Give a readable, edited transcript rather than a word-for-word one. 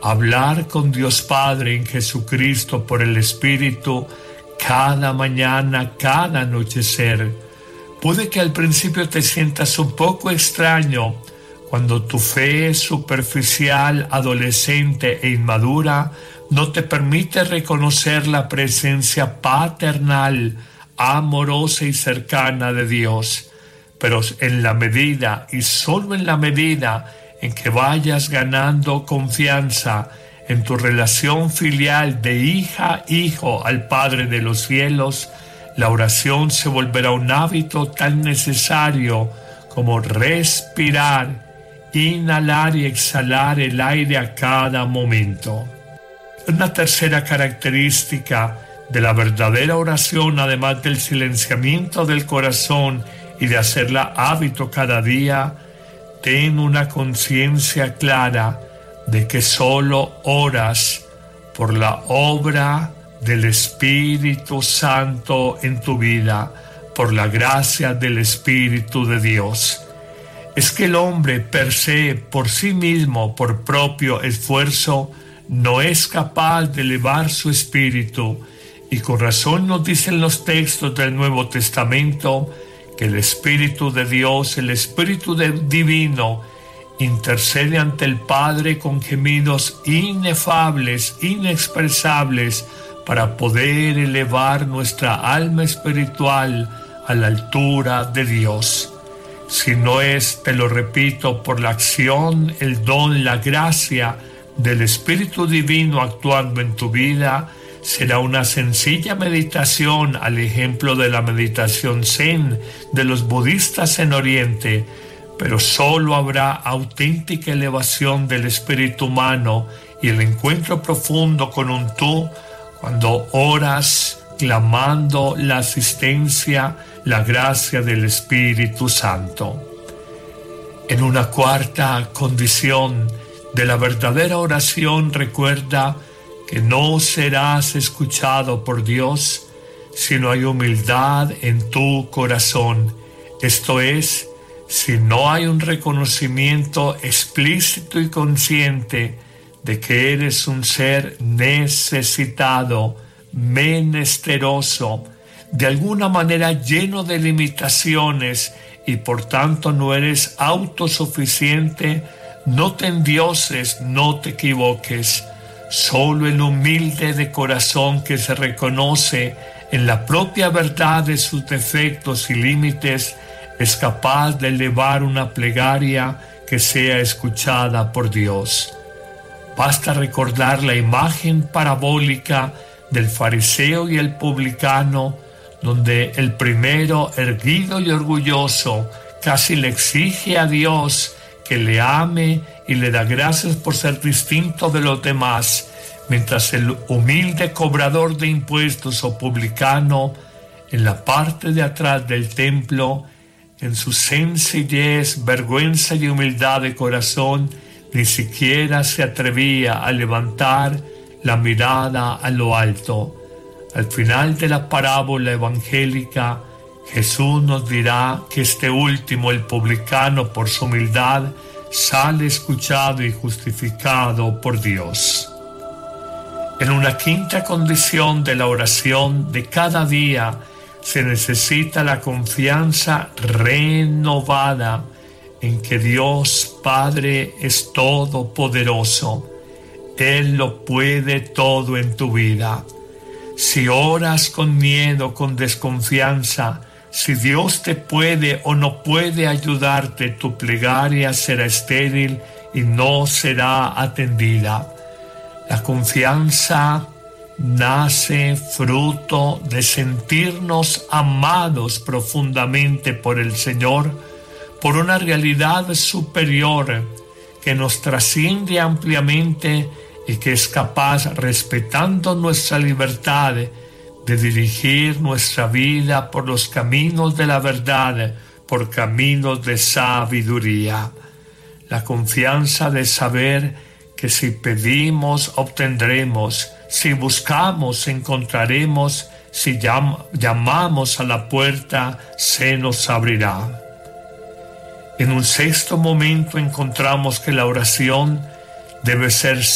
hablar con Dios Padre en Jesucristo por el Espíritu cada mañana, cada anochecer. Puede que al principio te sientas un poco extraño cuando tu fe superficial, adolescente e inmadura no te permite reconocer la presencia paternal, amorosa y cercana de Dios. Pero en la medida, y solo en la medida, en que vayas ganando confianza en tu relación filial de hija-hijo al Padre de los cielos, la oración se volverá un hábito tan necesario como respirar, inhalar y exhalar el aire a cada momento. Una tercera característica de la verdadera oración, además del silenciamiento del corazón y de hacerla hábito cada día, ten una conciencia clara de que solo oras por la obra del Espíritu Santo en tu vida, por la gracia del Espíritu de Dios. Es que el hombre per se, por sí mismo, por propio esfuerzo, no es capaz de elevar su espíritu, y con razón nos dicen los textos del Nuevo Testamento que el Espíritu de Dios, el Espíritu Divino, intercede ante el Padre con gemidos inefables, inexpresables, para poder elevar nuestra alma espiritual a la altura de Dios. Si no es, te lo repito, por la acción, el don, la gracia del Espíritu Divino actuando en tu vida, será una sencilla meditación al ejemplo de la meditación zen de los budistas en Oriente, pero solo habrá auténtica elevación del espíritu humano y el encuentro profundo con un tú cuando oras clamando la asistencia, la gracia del Espíritu Santo. En una cuarta condición de la verdadera oración, recuerda que no serás escuchado por Dios si no hay humildad en tu corazón. Esto es, si no hay un reconocimiento explícito y consciente de que eres un ser necesitado, menesteroso, de alguna manera lleno de limitaciones y por tanto no eres autosuficiente, no te endioses, no te equivoques. Solo el humilde de corazón que se reconoce en la propia verdad de sus defectos y límites es capaz de elevar una plegaria que sea escuchada por Dios. Basta recordar la imagen parabólica del fariseo y el publicano, donde el primero, erguido y orgulloso, casi le exige a Dios que le ame y le da gracias por ser distinto de los demás, mientras el humilde cobrador de impuestos o publicano, en la parte de atrás del templo, en su sencillez, vergüenza y humildad de corazón, ni siquiera se atrevía a levantar la mirada a lo alto. Al final de la parábola evangélica, Jesús nos dirá que este último, el publicano, por su humildad, sale escuchado y justificado por Dios. En una quinta condición de la oración de cada día se necesita la confianza renovada en que Dios Padre es todopoderoso. Él lo puede todo en tu vida. Si oras con miedo, con desconfianza, si Dios te puede o no puede ayudarte, tu plegaria será estéril y no será atendida. La confianza nace fruto de sentirnos amados profundamente por el Señor, por una realidad superior que nos trasciende ampliamente y que es capaz, respetando nuestra libertad, de dirigir nuestra vida por los caminos de la verdad, por caminos de sabiduría. La confianza de saber que si pedimos, obtendremos, si buscamos, encontraremos, si llamamos a la puerta, se nos abrirá. En un sexto momento encontramos que la oración debe ser